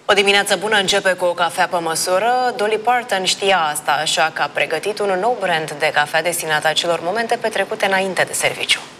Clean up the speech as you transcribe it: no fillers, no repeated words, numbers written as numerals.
O dimineață bună începe cu o cafea pe măsură. Dolly Parton știa asta, așa că a pregătit un nou brand de cafea destinat acelor momente petrecute înainte de serviciu.